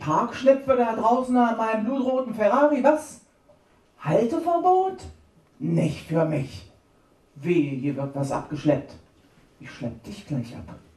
Parkschlipfe da draußen an meinem blutroten Ferrari, was? Halteverbot? Nicht für mich. Wehe, hier wird was abgeschleppt. Ich schlepp dich gleich ab.